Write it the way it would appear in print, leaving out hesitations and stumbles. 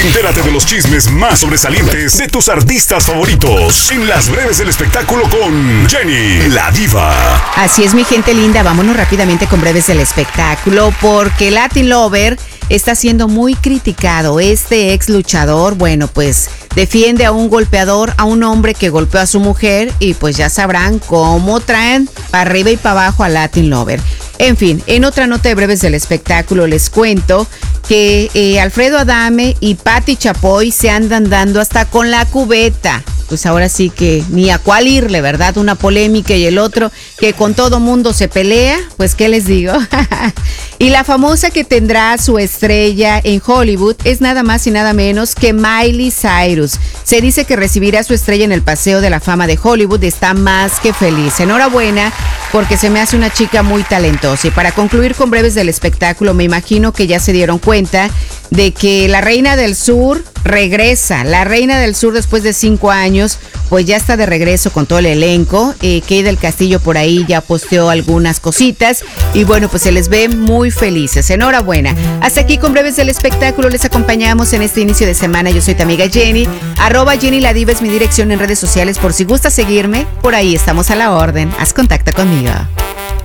Entérate de los chismes más sobresalientes de tus artistas favoritos en Las Breves del Espectáculo con Jenny, la diva. Así es, mi gente linda, vámonos rápidamente con Breves del Espectáculo porque Latin Lover está siendo muy criticado. Este ex luchador, bueno, pues defiende a un golpeador, a un hombre que golpeó a su mujer y pues ya sabrán cómo traen para arriba y para abajo a Latin Lover. En fin, en otra nota de Breves del Espectáculo les cuento que Alfredo Adame y Pati Chapoy se andan dando hasta con la cubeta. Pues ahora sí que ni a cuál irle, ¿verdad? Una polémica y el otro que con todo mundo se pelea, pues ¿qué les digo? Y la famosa que tendrá su estrella en Hollywood es nada más y nada menos que Miley Cyrus. Se dice que recibirá su estrella en el Paseo de la Fama de Hollywood, está más que feliz. Enhorabuena, porque se me hace una chica muy talentosa. Y para concluir con Breves del Espectáculo, me imagino que ya se dieron cuenta de que la Reina del Sur regresa. La Reina del Sur, después de 5 años, pues ya está de regreso con todo el elenco. Kay del Castillo por ahí ya posteó algunas cositas y bueno, pues se les ve muy felices. Enhorabuena. Hasta aquí con Breves del Espectáculo. Les acompañamos en este inicio de semana. Yo soy tu amiga Jenny. @Jenny la Diva es mi dirección en redes sociales. Por si gusta seguirme, por ahí estamos a la orden. Haz contacto conmigo.